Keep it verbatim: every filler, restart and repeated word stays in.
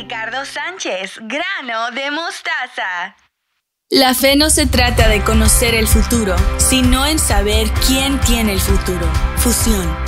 Ricardo Sánchez, grano de mostaza. La fe no se trata de conocer el futuro, sino en saber quién tiene el futuro. Fusión.